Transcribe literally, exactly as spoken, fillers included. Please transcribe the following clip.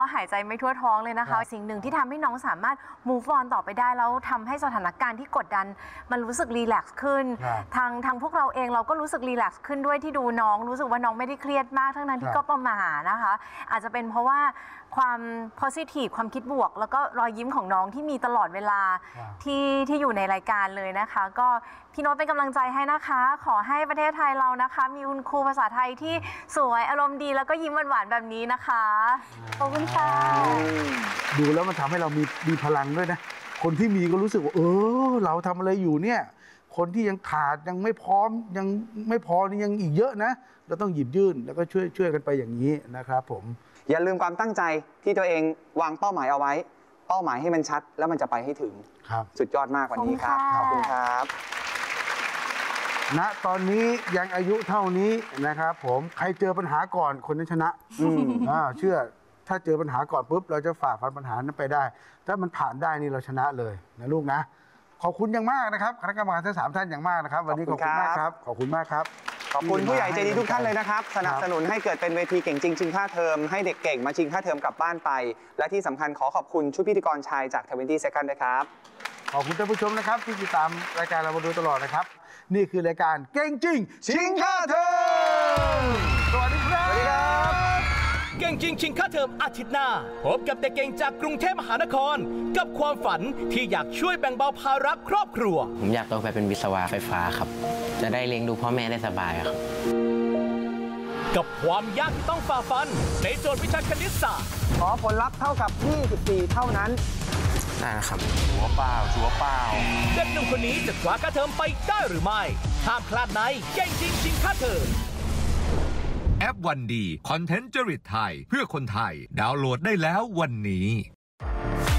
หายใจไม่ทั่วท้องเลยนะคะสิ่งหนึ่งที่ทำให้น้องสามารถ move on ต่อไปได้แล้วทำให้สถานการณ์ที่กดดันมันรู้สึกรีแลกซ์ขึ้นทางทางพวกเราเองเราก็รู้สึกรีแลกซ์ขึ้นด้วยที่ดูน้องรู้สึกว่าน้องไม่ได้เครียดมากทั้งนั้นที่ก็ประหม่านะคะอาจจะเป็นเพราะว่าความ positive ความคิดบวกแล้วก็รอยยิ้มของน้องที่มีตลอดเวลาที่ที่อยู่ในรายการเลยนะคะก็พี่โน้ตเป็นกำลังใจให้นะคะขอให้ประเทศไทยเรานะคะมีคุณครูภาษาไทยที่สวยอารมณ์ดีแล้วก็ยิ้มหวานๆแบบนี้นะคะขอบคุณค่ะดูแล้วมันทำให้เรามีมีพลังด้วยนะคนที่มีก็รู้สึกว่าเออเราทำอะไรอยู่เนี่ยคนที่ยังขาดยังไม่พร้อมยังไม่พอนี่ยังอีกเยอะนะเราต้องหยิบยื่นแล้วก็ช่วยช่วยกันไปอย่างนี้นะครับผมอย่าลืมความตั้งใจที่ตัวเองวางเป้าหมายเอาไว้เป้าหมายให้มันชัดแล้วมันจะไปให้ถึงครับสุดยอดมากวันนี้ครับขอบคุณครับณตอนนี้ยังอายุเท่านี้นะครับผมใครเจอปัญหาก่อนคนนั้นชนะอืมอ่าเชื่อถ้าเจอปัญหาก่อนปุ๊บเราจะฝ่าฟันปัญหานั้นไปได้ถ้ามันผ่านได้นี่เราชนะเลยนะลูกนะขอบคุณอย่างมากนะครับคณะกรรมการทั้งสามท่านอย่างมากนะครับวันนี้ขอบคุณมากครับขอบคุณมากครับขอบคุณผู้ใหญ่ใจดีทุกท่านเลยนะครับสนับสนุนให้เกิดเป็นเวทีเก่งจริงชิงค่าเทอมให้เด็กเก่งมาชิงค่าเทอมกลับบ้านไปและที่สำคัญขอขอบคุณชุดพิธีกรชายจากทเวนตี้เซคันด์ด้วยครับขอบคุณท่านผู้ชมนะครับที่ติดตามรายการเรามาโดยตลอดนะครับนี่คือรายการเก่งจริงชิงค่าเทอมสวัสดีครับสวัสดีครับเก่งจริงชิงค่าเทอมอาทิตย์หน้าพบกับเด็กเก่งจากกรุงเทพมหานครกับความฝันที่อยากช่วยแบ่งเบาภาระครอบครัวผมอยากโตไปเป็นวิศวะไฟฟ้าครับจะได้เลี้ยงดูพ่อแม่ได้สบายครับกับความยากที่ต้องฝ่าฟันในโจทย์วิชาคณิตศาสตร์ขอผลลัพธ์เท่ากับยี่สิบสี่เท่านั้นได้นะครับชัวร์เปล่าชัวร์เปล่าเด็กหนุ่มคนนี้จะคว้าค่าเทอมไปได้หรือไม่ห้ามพลาดในเก่งจริงชิงค่าเทอมแอปวันดีคอนเทนต์จริตไทยเพื่อคนไทยดาวน์โหลดได้แล้ววันนี้